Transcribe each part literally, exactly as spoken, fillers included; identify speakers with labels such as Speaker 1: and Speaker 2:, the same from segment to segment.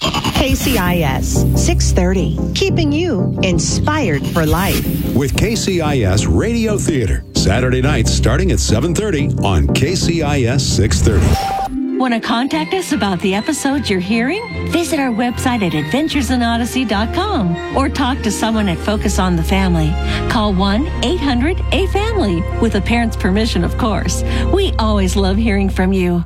Speaker 1: K C I S six thirty, keeping you inspired for life.
Speaker 2: With K C I S Radio Theater, Saturday nights starting at seven thirty on K C I S six thirty.
Speaker 3: Want to contact us about the episodes you're hearing? Visit our website at adventures in odyssey dot com or talk to someone at Focus on the Family. Call one eight hundred A family, with a parent's permission, of course. We always love hearing from you.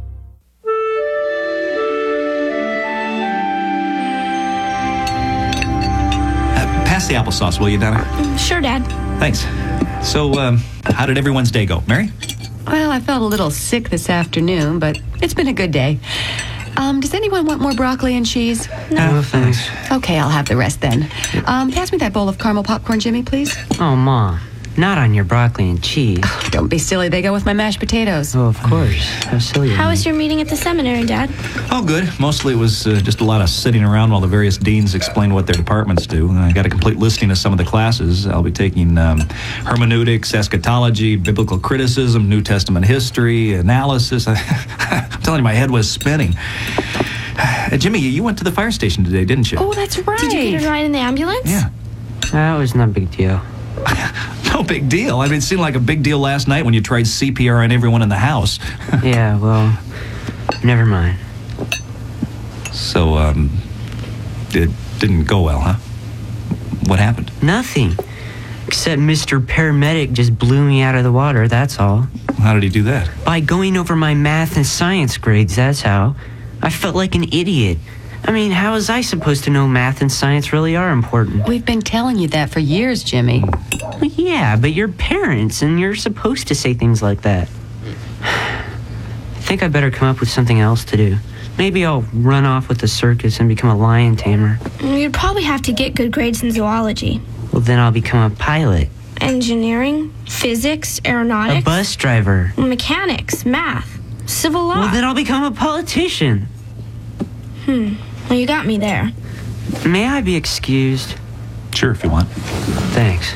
Speaker 4: Pass the applesauce, will you, Donna?
Speaker 5: Sure, Dad.
Speaker 4: Thanks. So, um, how did everyone's day go? Mary?
Speaker 6: Well, I felt a little sick this afternoon, but it's been a good day. Um, does anyone want more broccoli and cheese?
Speaker 4: No, thanks.
Speaker 6: Okay, I'll have the rest then. Um, pass me that bowl of caramel popcorn, Jimmy, please.
Speaker 7: Oh, Mom. Not on your broccoli and cheese.
Speaker 6: Oh, don't be silly. They go with my mashed potatoes.
Speaker 7: Oh, of course. How silly.
Speaker 5: How was your meeting at the seminary, Dad?
Speaker 4: Oh, good. Mostly it was uh, just a lot of sitting around while the various deans explain what their departments do. I got a complete listing of some of the classes. I'll be taking um, hermeneutics, eschatology, biblical criticism, New Testament history, analysis. I'm telling you, my head was spinning. Uh, Jimmy, you went to the fire station today, didn't you?
Speaker 6: Oh, that's right.
Speaker 5: Did you get a ride in the ambulance?
Speaker 4: Yeah.
Speaker 7: That was no big deal.
Speaker 4: No big deal. I mean, it seemed like a big deal last night when you tried C P R on everyone in the house.
Speaker 7: Yeah, well, never mind.
Speaker 4: So, um, it didn't go well, huh? What happened?
Speaker 7: Nothing. Except Mister Paramedic just blew me out of the water, that's all.
Speaker 4: How did he do that?
Speaker 7: By going over my math and science grades, that's how. I felt like an idiot. I mean, how was I supposed to know math and science really are important?
Speaker 6: We've been telling you that for years, Jimmy.
Speaker 7: Well, yeah, but you're parents, and you're supposed to say things like that. I think I better come up with something else to do. Maybe I'll run off with the circus and become a lion tamer.
Speaker 5: You'd probably have to get good grades in zoology.
Speaker 7: Well, then I'll become a pilot.
Speaker 5: Engineering, physics, aeronautics.
Speaker 7: A bus driver.
Speaker 5: Mechanics, math, civil law.
Speaker 7: Well, then I'll become a politician.
Speaker 5: Hmm. Well, you got me there.
Speaker 7: May I be excused?
Speaker 4: Sure, if you want.
Speaker 7: Thanks.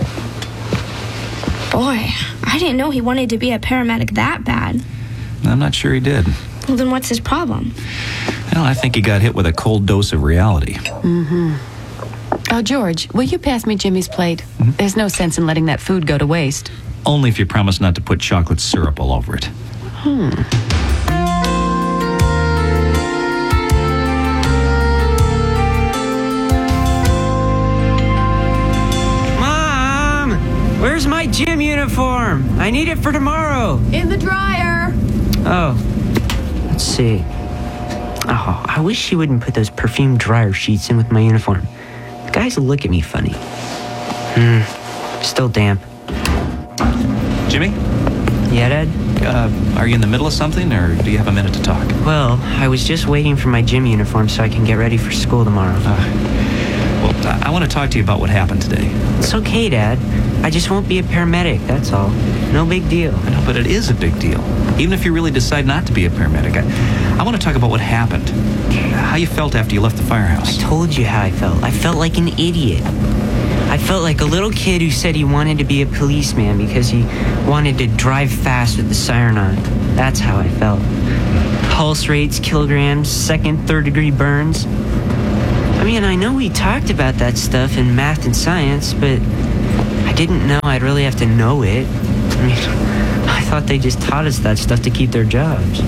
Speaker 5: Boy, I didn't know he wanted to be a paramedic that bad.
Speaker 4: I'm not sure he did.
Speaker 5: Well, then what's his problem?
Speaker 4: Well, I think he got hit with a cold dose of reality.
Speaker 6: Mm-hmm. Oh, George, will you pass me Jimmy's plate?
Speaker 4: Mm-hmm.
Speaker 6: There's no sense in letting that food go to waste.
Speaker 4: Only if you promise not to put chocolate syrup all over it.
Speaker 6: Hmm.
Speaker 7: Where's my gym uniform? I need it for tomorrow.
Speaker 6: In the dryer.
Speaker 7: Oh, let's see. Oh, I wish she wouldn't put those perfume dryer sheets in with my uniform. The guys will look at me funny. Hmm, still damp.
Speaker 4: Jimmy?
Speaker 7: Yeah, Dad?
Speaker 4: Uh, are you in the middle of something, or do you have a minute to talk?
Speaker 7: Well, I was just waiting for my gym uniform so I can get ready for school tomorrow.
Speaker 4: Uh, well, I, I want to talk to you about what happened today.
Speaker 7: It's okay, Dad. I just won't be a paramedic, that's all. No big deal.
Speaker 4: I know, but it is a big deal. Even if you really decide not to be a paramedic. I, I want to talk about what happened. How you felt after you left the firehouse.
Speaker 7: I told you how I felt. I felt like an idiot. I felt like a little kid who said he wanted to be a policeman because he wanted to drive fast with the siren on. That's how I felt. Pulse rates, kilograms, second, third degree burns. I mean, I know we talked about that stuff in math and science, but I didn't know I'd really have to know it. I mean, I thought they just taught us that stuff to keep their jobs.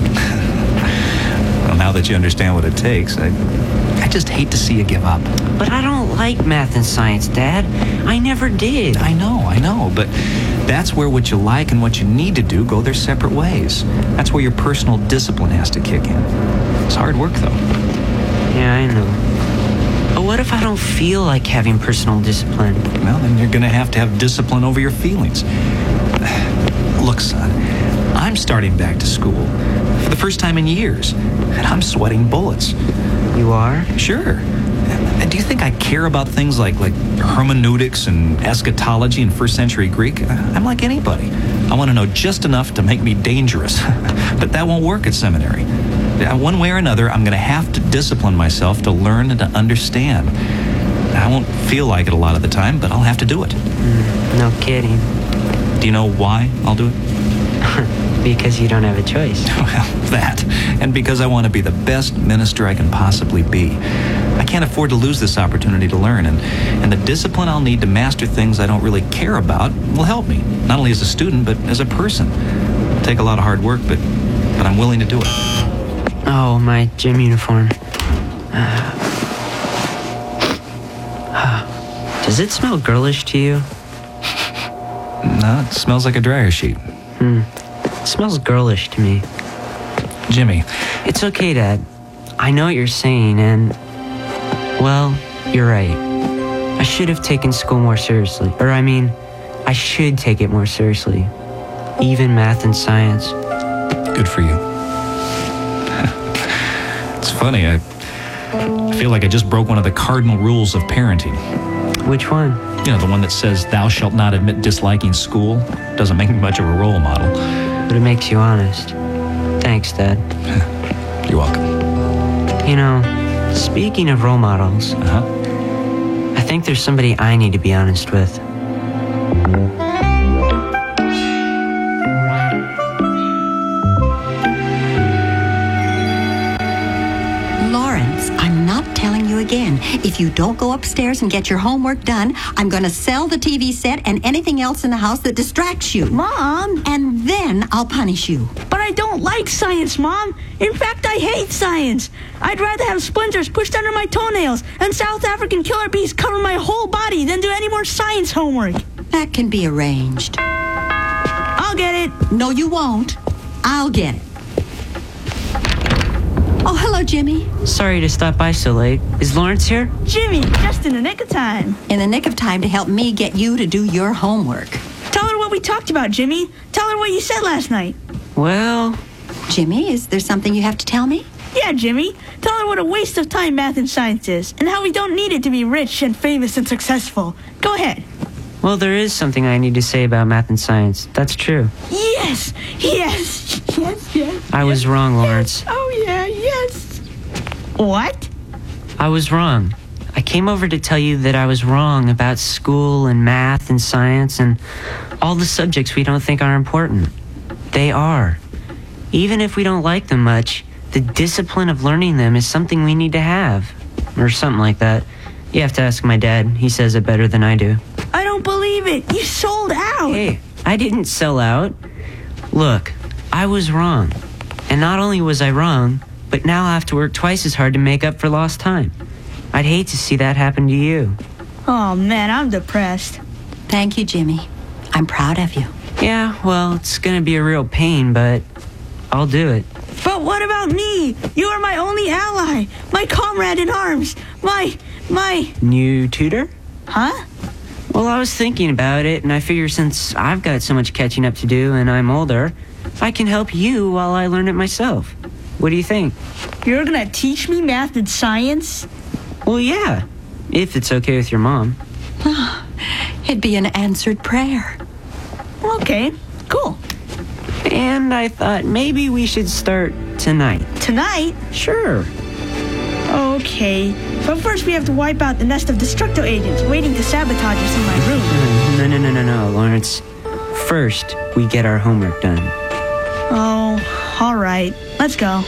Speaker 4: Well, now that you understand what it takes, I, I just hate to see you give up.
Speaker 7: But I don't like math and science, Dad. I never did.
Speaker 4: I know, I know, but that's where what you like and what you need to do go their separate ways. That's where your personal discipline has to kick in. It's hard work, though.
Speaker 7: Yeah, I know. But what if I don't feel like having personal discipline?
Speaker 4: Well, then you're going to have to have discipline over your feelings. Look, son, I'm starting back to school for the first time in years, and I'm sweating bullets.
Speaker 7: You are?
Speaker 4: Sure. And do you think I care about things like, like hermeneutics and eschatology and first century Greek? I'm like anybody. I want to know just enough to make me dangerous. But that won't work at seminary. One way or another, I'm going to have to discipline myself to learn and to understand. I won't feel like it a lot of the time, but I'll have to do it.
Speaker 7: Mm, no kidding.
Speaker 4: Do you know why I'll do it?
Speaker 7: Because you don't have a choice.
Speaker 4: Well, that. And because I want to be the best minister I can possibly be. I can't afford to lose this opportunity to learn, and, and the discipline I'll need to master things I don't really care about will help me, not only as a student, but as a person. It'll take a lot of hard work, but, but I'm willing to do it.
Speaker 7: Oh, my gym uniform. Uh, does it smell girlish to you?
Speaker 4: No, it smells like a dryer sheet.
Speaker 7: Hmm. It smells girlish to me.
Speaker 4: Jimmy.
Speaker 7: It's okay, Dad. I know what you're saying, and, well, you're right. I should have taken school more seriously. Or, I mean, I should take it more seriously. Even math and science.
Speaker 4: Good for you. It's funny, I feel like I just broke one of the cardinal rules of parenting.
Speaker 7: Which one?
Speaker 4: You know, the one that says, thou shalt not admit disliking school. Doesn't make me much of a role model.
Speaker 7: But it makes you honest. Thanks, Dad.
Speaker 4: You're welcome.
Speaker 7: You know, speaking of role models,
Speaker 4: Uh-huh.
Speaker 7: I think there's somebody I need to be honest with.
Speaker 8: Lawrence, I'm not telling you again. If you don't go upstairs and get your homework done, I'm going to sell the T V set and anything else in the house that distracts you.
Speaker 9: Mom!
Speaker 8: And then I'll punish you.
Speaker 9: But I don't like science, Mom. In fact, I hate science. I'd rather have splinters pushed under my toenails and South African killer bees cover my whole body than do any more science homework.
Speaker 8: That can be arranged.
Speaker 9: I'll get it.
Speaker 8: No, you won't. I'll get it. Oh, hello, Jimmy.
Speaker 7: Sorry to stop by so late. Is Lawrence here?
Speaker 9: Jimmy, just in the nick of time.
Speaker 8: In the nick of time to help me get you to do your homework.
Speaker 9: Tell her what we talked about, Jimmy. Tell her what you said last night.
Speaker 7: Well...
Speaker 8: Jimmy, is there something you have to tell me?
Speaker 9: Yeah, Jimmy. Tell her what a waste of time math and science is, and how we don't need it to be rich and famous and successful. Go ahead.
Speaker 7: Well, there is something I need to say about math and science. That's true.
Speaker 9: Yes! Yes! Yes, yes.
Speaker 7: I was wrong, Lawrence.
Speaker 9: Yes. Oh, yeah, yes. What?
Speaker 7: I was wrong. I came over to tell you that I was wrong about school and math and science and all the subjects we don't think are important. They are. Even if we don't like them much, the discipline of learning them is something we need to have. Or something like that. You have to ask my dad. He says it better than I do.
Speaker 9: I don't believe it. You sold out.
Speaker 7: Hey, I didn't sell out. Look, I was wrong. And not only was I wrong, but now I have to work twice as hard to make up for lost time. I'd hate to see that happen to you.
Speaker 9: Oh, man, I'm depressed.
Speaker 8: Thank you, Jimmy. I'm proud of you.
Speaker 7: Yeah, well, it's gonna be a real pain, but I'll do it.
Speaker 9: But what about me? You are my only ally, my comrade in arms, my, my...
Speaker 7: New tutor?
Speaker 9: Huh?
Speaker 7: Well, I was thinking about it, and I figure since I've got so much catching up to do and I'm older, I can help you while I learn it myself. What do you think?
Speaker 9: You're gonna teach me math and science?
Speaker 7: Well, yeah, if it's okay with your mom.
Speaker 8: It'd be an answered prayer.
Speaker 9: Okay, cool.
Speaker 7: And I thought maybe we should start tonight.
Speaker 9: Tonight?
Speaker 7: Sure.
Speaker 9: Okay, but first we have to wipe out the nest of Destructo agents waiting to sabotage us in my room.
Speaker 7: No, no, no, no, no, Lawrence. First, we get our homework done.
Speaker 9: Oh, all right. Let's go.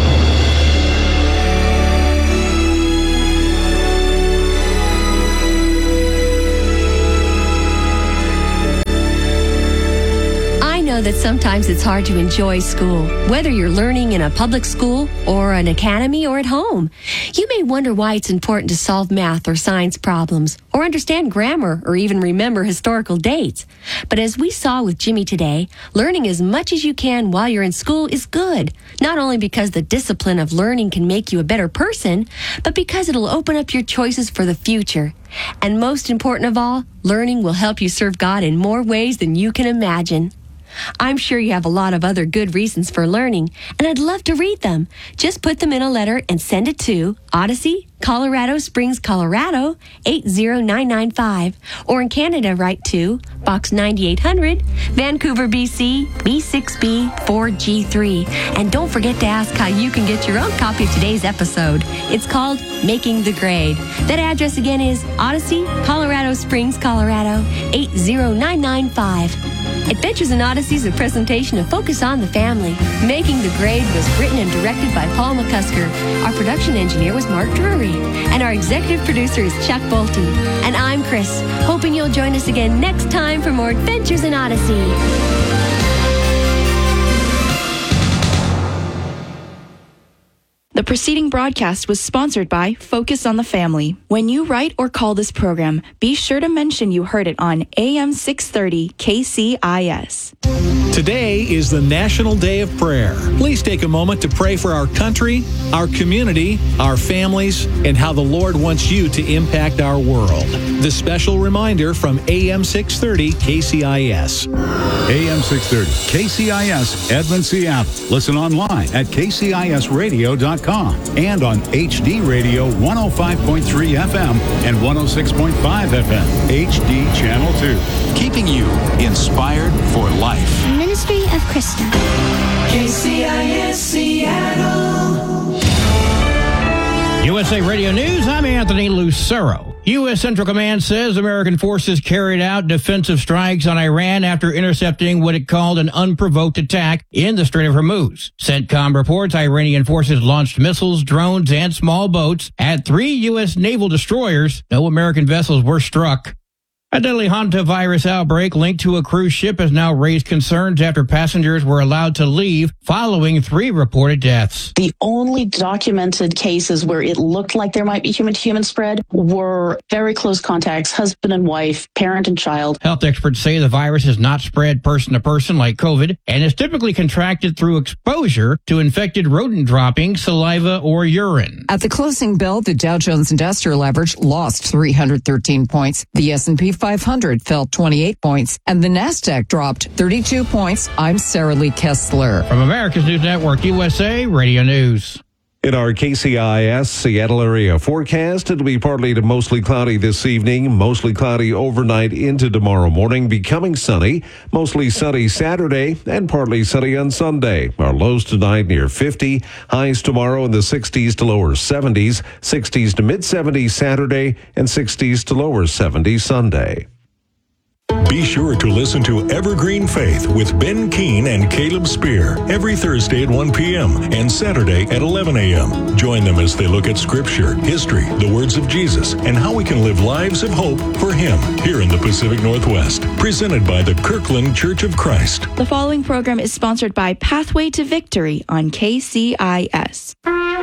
Speaker 3: I know that sometimes it's hard to enjoy school, whether you're learning in a public school or an academy or at home. You may wonder why it's important to solve math or science problems, or understand grammar, or even remember historical dates. But as we saw with Jimmy today, learning as much as you can while you're in school is good, not only because the discipline of learning can make you a better person, but because it'll open up your choices for the future. And most important of all, learning will help you serve God in more ways than you can imagine. I'm sure you have a lot of other good reasons for learning, and I'd love to read them. Just put them in a letter and send it to Odyssey, Colorado Springs, Colorado, eight zero nine nine five. Or in Canada, write to Box ninety-eight hundred, Vancouver, B C, B six B four G three. And don't forget to ask how you can get your own copy of today's episode. It's called Making the Grade. That address again is Odyssey, Colorado Springs, Colorado, eight zero nine nine five. Adventures in Odyssey is a presentation of Focus on the Family. Making the Grade was written and directed by Paul McCusker. Our production engineer was Mark Drury. And our executive producer is Chuck Bolte. And I'm Chris, hoping you'll join us again next time for more Adventures in Odyssey.
Speaker 10: The preceding broadcast was sponsored by Focus on the Family. When you write or call this program, be sure to mention you heard it on A M six thirty K C I S.
Speaker 11: Today is the National Day of Prayer. Please take a moment to pray for our country, our community, our families, and how the Lord wants you to impact our world. This special reminder from A M six thirty K C I S.
Speaker 2: A M six thirty K C I S, Edmond, Seattle. Listen online at K C I S radio dot com and on H D Radio one oh five point three F M and one oh six point five F M, H D Channel two. Keeping you inspired for life.
Speaker 5: Ministry of Krista.
Speaker 12: K C I S Seattle.
Speaker 13: U S A Radio News, I'm Anthony Lucero. U S. Central Command says American forces carried out defensive strikes on Iran after intercepting what it called an unprovoked attack in the Strait of Hormuz. CENTCOM reports Iranian forces launched missiles, drones, and small boats at three U S naval destroyers. No American vessels were struck. A deadly hantavirus outbreak linked to a cruise ship has now raised concerns after passengers were allowed to leave following three reported deaths.
Speaker 14: The only documented cases where it looked like there might be human-to-human spread were very close contacts, husband and wife, parent and child.
Speaker 13: Health experts say the virus is not spread person to person like COVID and is typically contracted through exposure to infected rodent droppings, saliva, or urine.
Speaker 15: At the closing bell, the Dow Jones Industrial Average lost three hundred thirteen points. The S and P five hundred fell twenty-eight points, and the NASDAQ dropped thirty-two points. I'm Sarah Lee Kessler.
Speaker 13: From America's News Network, U S A Radio News.
Speaker 16: In our K C I S Seattle area forecast, it'll be partly to mostly cloudy this evening, mostly cloudy overnight into tomorrow morning, becoming sunny, mostly sunny Saturday, and partly sunny on Sunday. Our lows tonight near fifty, highs tomorrow in the sixties to lower seventies, sixties to mid-seventies Saturday, and sixties to lower seventies Sunday.
Speaker 17: Be sure to listen to Evergreen Faith with Ben Keene and Caleb Spear every Thursday at one p.m. and Saturday at eleven a.m. Join them as they look at Scripture, history, the words of Jesus, and how we can live lives of hope for Him here in the Pacific Northwest. Presented by the Kirkland Church of Christ.
Speaker 10: The following program is sponsored by Pathway to Victory on K C I S.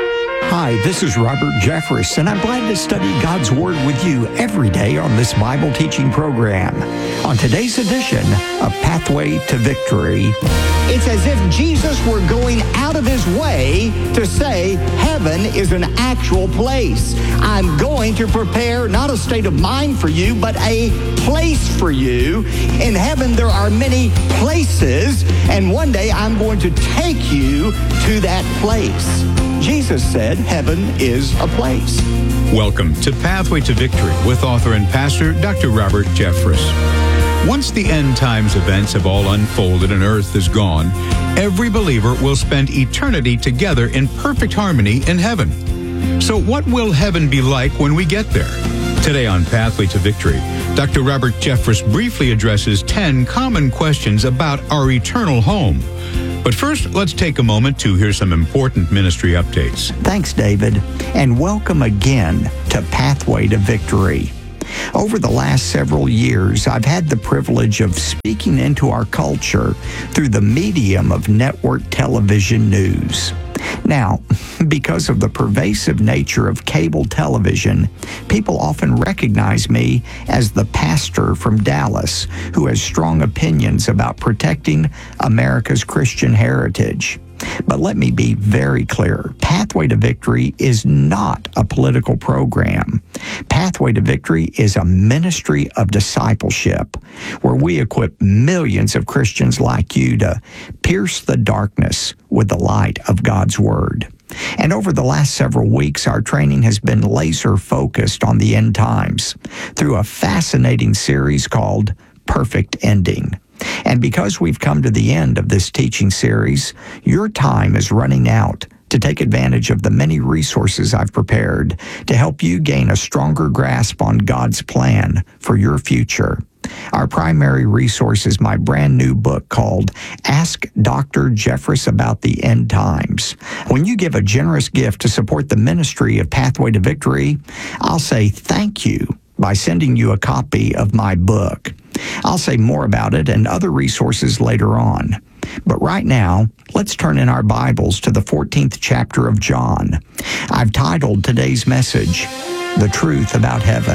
Speaker 18: Hi, this is Robert Jeffress, and I'm glad to study God's Word with you every day on this Bible teaching program. On today's edition of Pathway to Victory,
Speaker 19: it's as if Jesus were going out of his way to say heaven is an actual place. I'm going to prepare not a state of mind for you, but a place for you. In heaven, there are many places, and one day I'm going to take you to that place. Jesus said heaven is a place.
Speaker 20: Welcome to Pathway to Victory with author and pastor Doctor Robert Jeffress. Once the end times events have all unfolded and earth is gone, every believer will spend eternity together in perfect harmony in heaven. So what will heaven be like when we get there? Today on Pathway to Victory, Doctor Robert Jeffress briefly addresses ten common questions about our eternal home. But first, let's take a moment to hear some important ministry updates.
Speaker 18: Thanks, David, and welcome again to Pathway to Victory. Over the last several years, I've had the privilege of speaking into our culture through the medium of network television news. Now, because of the pervasive nature of cable television, people often recognize me as the pastor from Dallas who has strong opinions about protecting America's Christian heritage. But let me be very clear. Pathway to Victory is not a political program. Pathway to Victory is a ministry of discipleship where we equip millions of Christians like you to pierce the darkness with the light of God's Word. And over the last several weeks, our training has been laser focused on the end times through a fascinating series called Perfect Ending. And because we've come to the end of this teaching series, your time is running out to take advantage of the many resources I've prepared to help you gain a stronger grasp on God's plan for your future. Our primary resource is my brand new book called Ask Doctor Jeffress About the End Times. When you give a generous gift to support the ministry of Pathway to Victory, I'll say thank you by sending you a copy of my book. I'll say more about it and other resources later on. But right now, let's turn in our Bibles to the fourteenth chapter of John. I've titled today's message, The Truth About Heaven.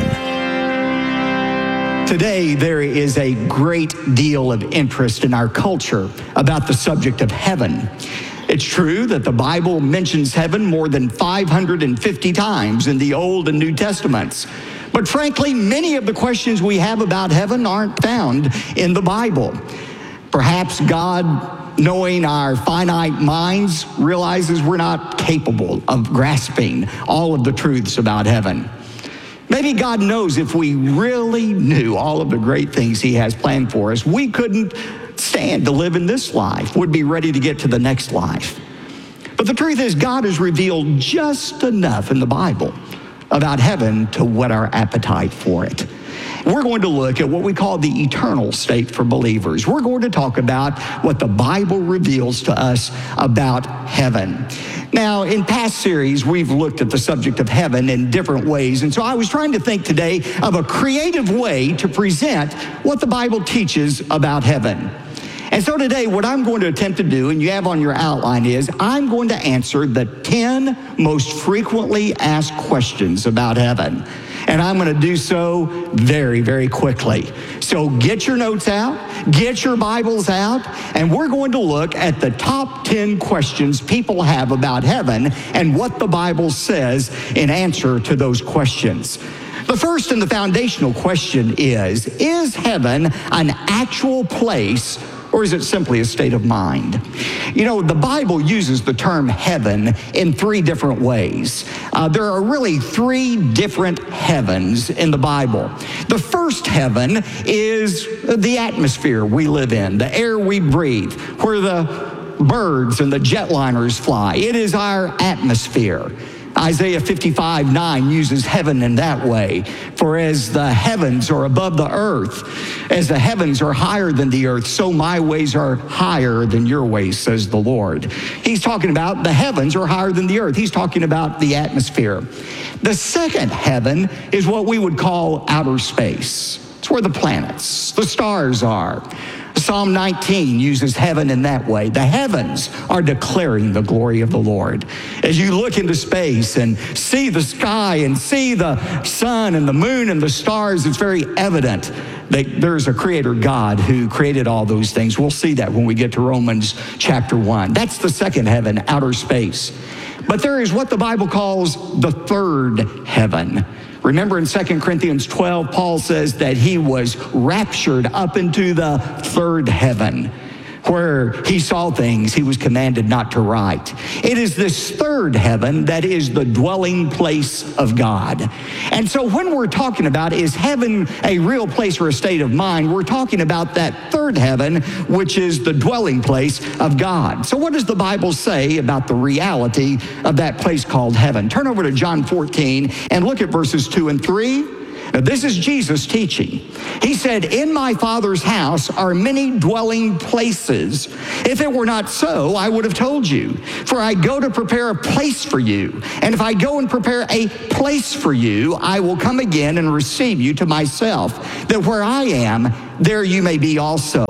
Speaker 18: Today, there is a great deal of interest in our culture about the subject of heaven. It's true that the Bible mentions heaven more than five hundred fifty times in the Old and New Testaments. But frankly, many of the questions we have about heaven aren't found in the Bible. Perhaps God, knowing our finite minds, realizes we're not capable of grasping all of the truths about heaven. Maybe God knows if we really knew all of the great things He has planned for us, we couldn't stand to live in this life, would be ready to get to the next life. But the truth is, God has revealed just enough in the Bible about heaven to whet our appetite for it. We're going to look at what we call the eternal state for believers. We're going to talk about what the Bible reveals to us about heaven. Now, in past series, we've looked at the subject of heaven in different ways, and so I was trying to think today of a creative way to present what the Bible teaches about heaven. And so today, what I'm going to attempt to do, and you have on your outline, is I'm going to answer the ten most frequently asked questions about heaven. And I'm going to do so very, very quickly. So get your notes out, get your Bibles out, and we're going to look at the top ten questions people have about heaven and what the Bible says in answer to those questions. The first and the foundational question is, is heaven an actual place, or is it simply a state of mind? You know, the Bible uses the term heaven in three different ways. Uh, there are really three different heavens in the Bible. The first heaven is the atmosphere we live in, the air we breathe, where the birds and the jetliners fly. It is our atmosphere. Isaiah fifty-five nine uses heaven in that way. For as the heavens are above the earth, as the heavens are higher than the earth, so my ways are higher than your ways, says the Lord. He's talking about the heavens are higher than the earth. He's talking about the atmosphere. The second heaven is what we would call outer space. It's where the planets, the stars are. Psalm nineteen uses heaven in that way. The heavens are declaring the glory of the Lord. As you look into space and see the sky and see the sun and the moon and the stars, it's very evident that there's a creator God who created all those things. We'll see that when we get to Romans chapter one. That's the second heaven, outer space. But there is what the Bible calls the third heaven. Remember in Second Corinthians twelve, Paul says that he was raptured up into the third heaven, where he saw things he was commanded not to write. It is this third heaven that is the dwelling place of God. And so when we're talking about is heaven a real place or a state of mind, we're talking about that third heaven, which is the dwelling place of God. So what does the Bible say about the reality of that place called heaven? Turn over to John fourteen and look at verses two and three. Now, this is Jesus teaching. He said, in my Father's house are many dwelling places. If it were not so, I would have told you. For I go to prepare a place for you. And if I go and prepare a place for you, I will come again and receive you to myself, that where I am, there you may be also.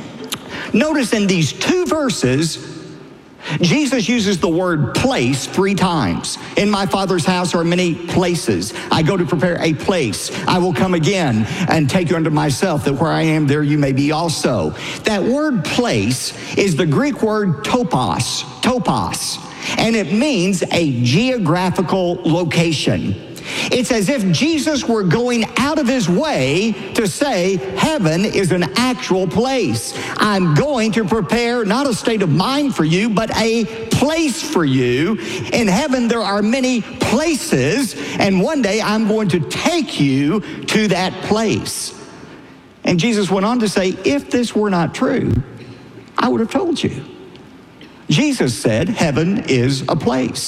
Speaker 18: Notice in these two verses, Jesus uses the word place three times. In my Father's house are many places. I go to prepare a place. I will come again and take you unto myself, that where I am, there you may be also. That word place is the Greek word topos, topos, and it means a geographical location. It's as if Jesus were going out of his way to say, heaven is an actual place. I'm going to prepare not a state of mind for you, but a place for you. In heaven, there are many places, and one day I'm going to take you to that place. And Jesus went on to say, if this were not true, I would have told you. Jesus said heaven is a place.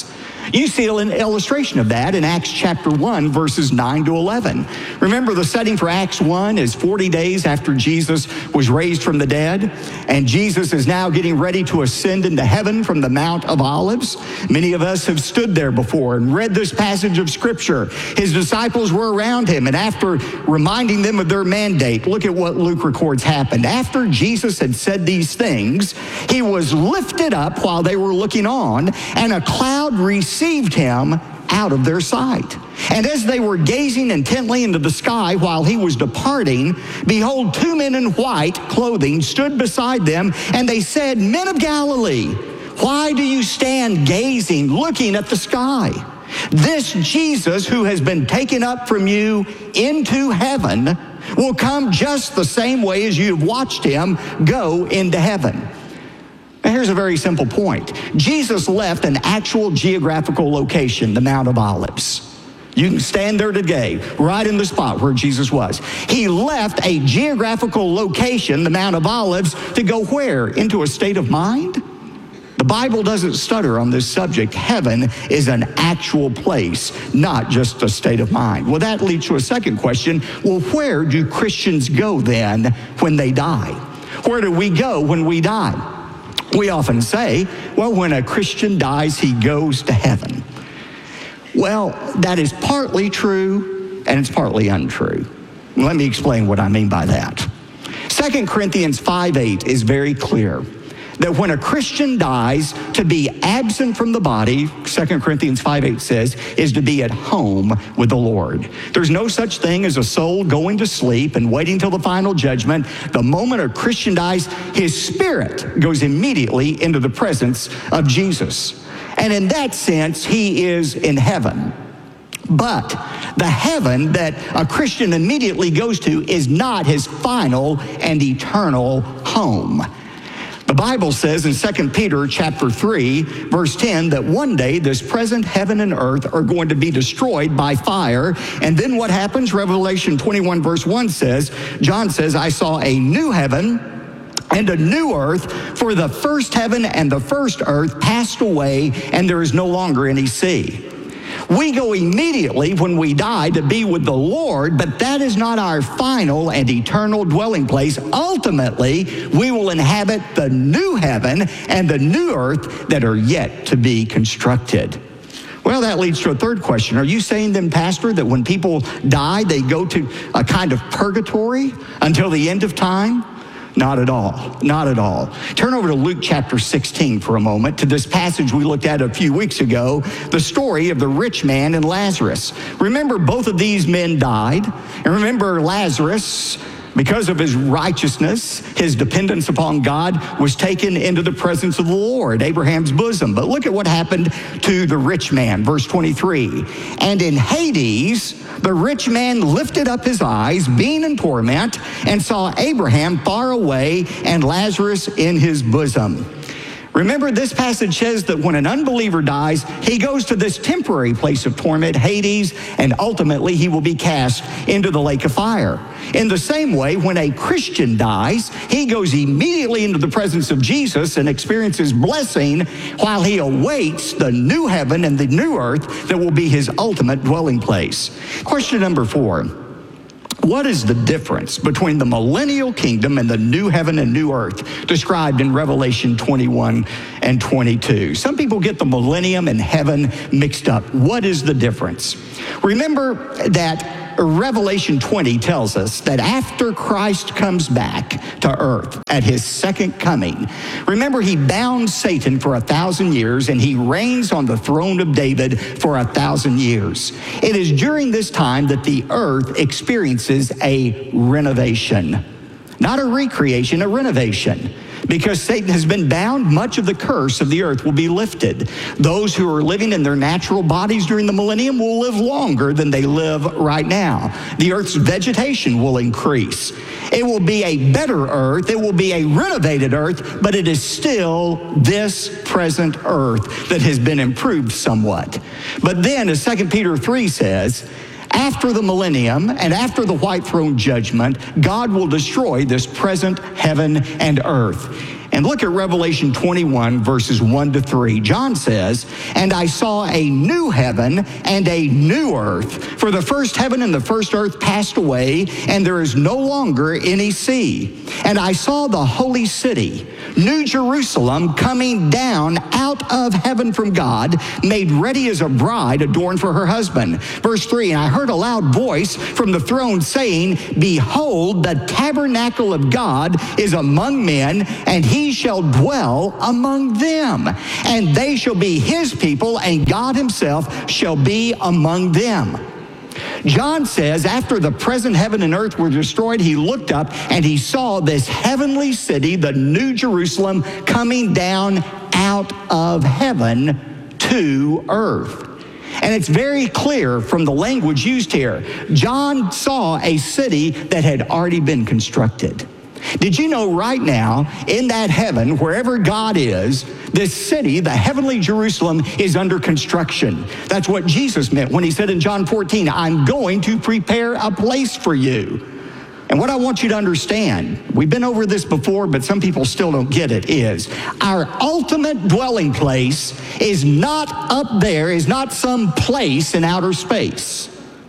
Speaker 19: You see an illustration of that in Acts chapter one, verses nine to eleven. Remember, the setting for Acts one is forty days after Jesus was raised from the dead, and Jesus is now getting ready to ascend into heaven from the Mount of Olives. Many of us have stood there before and read this passage of Scripture. His disciples were around him, and after reminding them of their mandate, look at what Luke records happened. After Jesus had said these things, he was lifted up while they were looking on, and a cloud received him out of their sight. And as they were gazing intently into the sky while he was departing, behold, two men in white clothing stood beside them, and they said, Men of Galilee, why do you stand gazing, looking at the sky? This Jesus who has been taken up from you into heaven will come just the same way as you have watched him go into heaven. Now, here's a very simple point. Jesus left an actual geographical location, the Mount of Olives. You can stand there today, right in the spot where Jesus was. He left a geographical location, the Mount of Olives, to go where? Into a state of mind? The Bible doesn't stutter on this subject. Heaven is an actual place, not just a state of mind. Well, that leads to a second question. Well, where do Christians go then when they die? Where do we go when we die? We often say, well, when a Christian dies, he goes to heaven. Well, that is partly true, and it's partly untrue. Let me explain what I mean by that. Second Corinthians five eight is very clear that when a Christian dies, to be absent from the body, Second Corinthians five eight says, is to be at home with the Lord. There's no such thing as a soul going to sleep and waiting till the final judgment. The moment a Christian dies, his spirit goes immediately into the presence of Jesus. And in that sense, he is in heaven. But the heaven that a Christian immediately goes to is not his final and eternal home. The Bible says in Second Peter chapter three, verse ten, that one day this present heaven and earth are going to be destroyed by fire. And then what happens? Revelation twenty-one verse one says, John says, I saw a new heaven and a new earth, for the first heaven and the first earth passed away, and there is no longer any sea. We go immediately when we die to be with the Lord, but that is not our final and eternal dwelling place. Ultimately, we will inhabit the new heaven and the new earth that are yet to be constructed. Well, that leads to a third question. Are you saying then, Pastor, that when people die, they go to a kind of purgatory until the end of time? Not at all. Not at all. Turn over to Luke chapter sixteen for a moment, to this passage we looked at a few weeks ago, the story of the rich man and Lazarus. Remember, both of these men died. And remember, Lazarus, because of his righteousness, his dependence upon God, was taken into the presence of the Lord, Abraham's bosom. But look at what happened to the rich man, verse twenty-three. And in Hades, the rich man lifted up his eyes, being in torment, and saw Abraham far away and Lazarus in his bosom. Remember, this passage says that when an unbeliever dies, he goes to this temporary place of torment, Hades, and ultimately he will be cast into the lake of fire. In the same way, when a Christian dies, he goes immediately into the presence of Jesus and experiences blessing while he awaits the new heaven and the new earth that will be his ultimate dwelling place. Question number four. What is the difference between the millennial kingdom and the new heaven and new earth described in Revelation twenty-one and twenty-two? Some people get the millennium and heaven mixed up. What is the difference? Remember that Revelation twenty tells us that after Christ comes back to earth at his second coming, remember, he bound Satan for a thousand years and he reigns on the throne of David for a thousand years. It is during this time that the earth experiences a renovation. Not a recreation, a renovation. Because Satan has been bound, much of the curse of the earth will be lifted. Those who are living in their natural bodies during the millennium will live longer than they live right now. The earth's vegetation will increase. It will be a better earth. It will be a renovated earth, but it is still this present earth that has been improved somewhat. But then, as Second Peter three says, after the millennium and after the white throne judgment, God will destroy this present heaven and earth. And look at Revelation twenty-one, verses one to three. John says, "And I saw a new heaven and a new earth, for the first heaven and the first earth passed away, and there is no longer any sea. And I saw the holy city, New Jerusalem, coming down out of heaven from God, made ready as a bride adorned for her husband." Verse three, "And I heard a loud voice from the throne saying, Behold, the tabernacle of God is among men, and he shall dwell among them. And they shall be his people, and God himself shall be among them." John says after the present heaven and earth were destroyed, he looked up and he saw this heavenly city, the New Jerusalem, coming down out of heaven to earth. And it's very clear from the language used here. John saw a city that had already been constructed. Did you know right now, in that heaven, wherever God is, this city, the heavenly Jerusalem, is under construction? That's what Jesus meant when he said in John fourteen, "I'm going to prepare a place for you." And what I want you to understand, we've been over this before, but some people still don't get it, is our ultimate dwelling place is not up there, is not some place in outer space.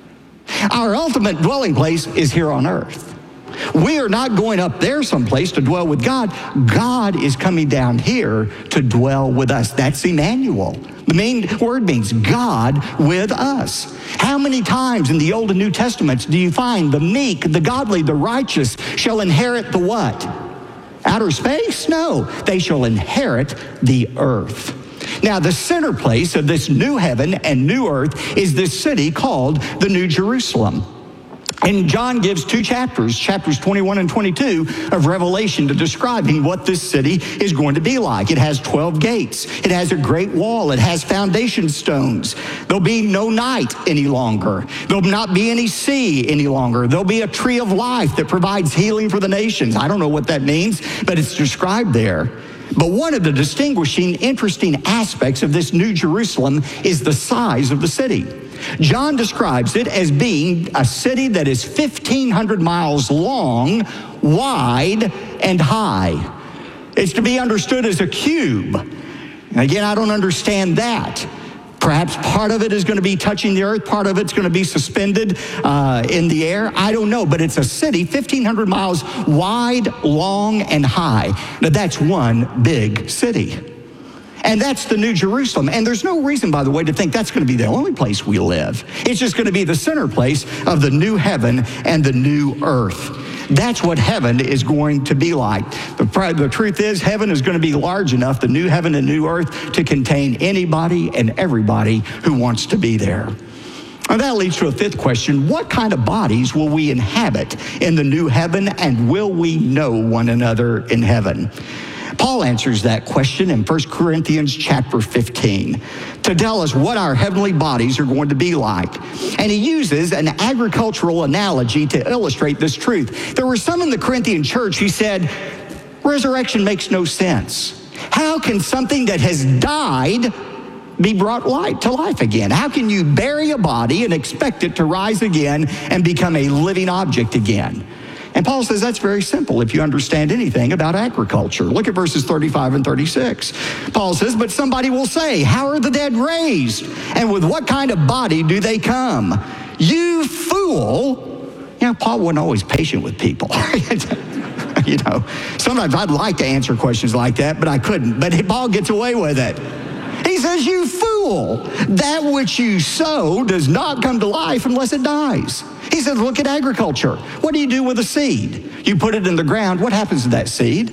Speaker 19: Our ultimate dwelling place is here on earth. We are not going up there someplace to dwell with God. God is coming down here to dwell with us. That's Emmanuel. The main word means God with us. How many times in the Old and New Testaments do you find the meek, the godly, the righteous shall inherit the what? Outer space? No, they shall inherit the earth. Now, the center place of this new heaven and new earth is this city called the New Jerusalem. And John gives two chapters, chapters twenty-one and twenty-two of Revelation, to describing what this city is going to be like. It has twelve gates. It has a great wall. It has foundation stones. There'll be no night any longer. There'll not be any sea any longer. There'll be a tree of life that provides healing for the nations. I don't know what that means, but it's described there. But one of the distinguishing, interesting aspects of this New Jerusalem is the size of the city. John describes it as being a city that is fifteen hundred miles long, wide, and high. It's to be understood as a cube. And again, I don't understand that. Perhaps part of it is going to be touching the earth, part of it's going to be suspended uh, in the air. I don't know, but it's a city fifteen hundred miles wide, long, and high. Now, that's one big city. And that's the New Jerusalem. And there's no reason, by the way, to think that's going to be the only place we live. It's just going to be the center place of the new heaven and the new earth. That's what heaven is going to be like. The, the truth is, heaven is going to be large enough, the new heaven and new earth, to contain anybody and everybody who wants to be there. And that leads to a fifth question. What kind of bodies will we inhabit in the new heaven, and will we know one another in heaven? Paul answers that question in First Corinthians chapter fifteen to tell us what our heavenly bodies are going to be like. And he uses an agricultural analogy to illustrate this truth. There were some in the Corinthian church who said, resurrection makes no sense. How can something that has died be brought light to life again? How can you bury a body and expect it to rise again and become a living object again? And Paul says that's very simple if you understand anything about agriculture. Look at verses thirty-five and thirty-six. Paul says, but somebody will say, how are the dead raised? And with what kind of body do they come? You fool. You know, Paul wasn't always patient with people. You know, sometimes I'd like to answer questions like that, but I couldn't. But Paul gets away with it. He says, you fool, that which you sow does not come to life unless it dies. He says, look at agriculture. What do you do with a seed? You put it in the ground. What happens to that seed?